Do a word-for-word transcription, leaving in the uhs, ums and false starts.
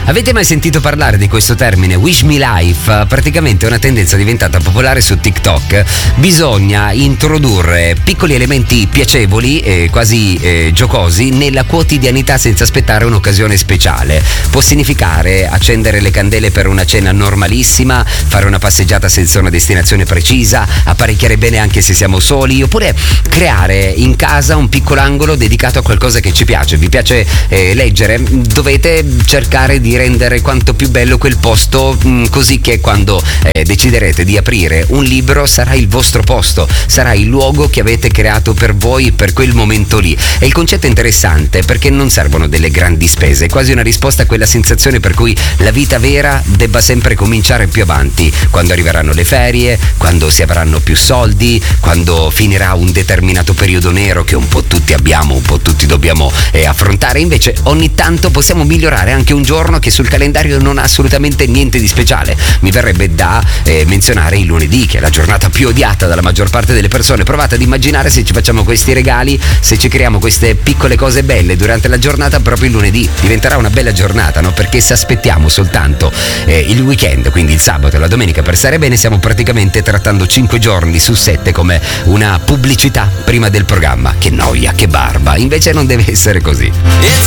Avete mai sentito parlare di questo termine Wish Me Life? Praticamente è una tendenza diventata popolare su TikTok. Bisogna introdurre piccoli elementi piacevoli e quasi eh, giocosi nella quotidianità senza aspettare un'occasione speciale. Può significare accendere le candele per una cena normalissima, fare una passeggiata senza una destinazione precisa, apparecchiare bene anche se siamo soli, oppure creare in casa un piccolo angolo dedicato a qualcosa che ci piace. Vi piace eh, leggere? Dovete cercare di rendere quanto più bello quel posto, mh, così che quando eh, deciderete di aprire un libro sarà il vostro posto, sarà il luogo che avete creato per voi per quel momento lì. E il concetto è interessante perché non servono delle grandi spese, è quasi una risposta a quella sensazione per cui la vita vera debba sempre cominciare più avanti, quando arriveranno le ferie, quando si avranno più soldi, quando finirà un determinato periodo nero che un po' tutti abbiamo, un po' tutti dobbiamo eh, affrontare. Invece ogni tanto possiamo migliorare anche un giorno che sul calendario non ha assolutamente niente di speciale. Mi verrebbe da eh, menzionare il lunedì, che è la giornata più odiata dalla maggior parte delle persone. Provate ad immaginare se ci facciamo questi regali, se ci creiamo queste piccole cose belle durante la giornata, proprio il lunedì diventerà una bella giornata, no? Perché se aspettiamo soltanto eh, il weekend, quindi il sabato e la domenica per stare bene, stiamo praticamente trattando cinque giorni su sette come una pubblicità prima del programma. Che noia, che barba, invece non deve essere così. It's